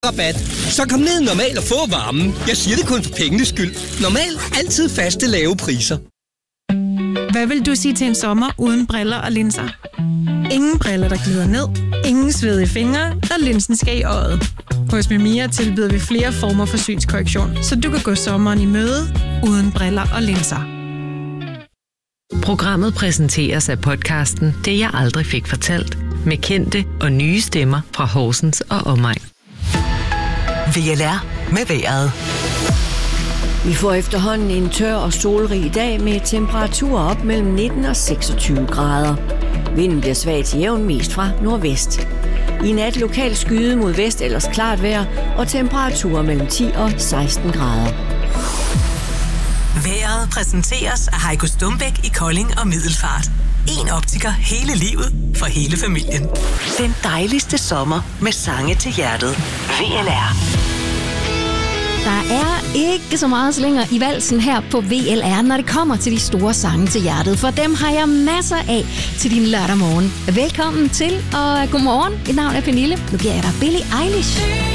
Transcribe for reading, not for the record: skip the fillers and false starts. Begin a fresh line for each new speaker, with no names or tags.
rabat. Så kom ned Normal og få varmen. Jeg siger det kun for pengenes skyld. Normal, altid faste lave priser.
Hvad vil du sige til en sommer uden briller og linser? Ingen briller, der glider ned. Ingen svedige fingre, og linsen skal i øjet. Hos Mimia tilbyder vi flere former for synskorrektion, så du kan gå sommeren i møde uden briller og linser.
Programmet præsenteres af podcasten Det jeg aldrig fik fortalt, med kendte og nye stemmer fra Horsens og omegn.
VLR med vejret.
Vi får efterhånden en tør og solrig dag med temperaturer op mellem 19 og 26 grader. Vinden bliver svag til jævn mest fra nordvest. I nat lokalt skyde mod vest ellers klart vejr og temperaturer mellem 10 og 16 grader.
Vejret præsenteres af Heiko Stumbæk i Kolding og Middelfart. En optiker hele livet for hele familien. Den dejligste sommer med sange til hjertet. VLR.
Der er ikke så meget slinger i valsen her på VLR, når det kommer til de store sange til hjertet. For dem har jeg masser af til din lørdag morgen. Velkommen til, og godmorgen. Mit navn er Pernille. Nu giver jeg dig Billie Eilish.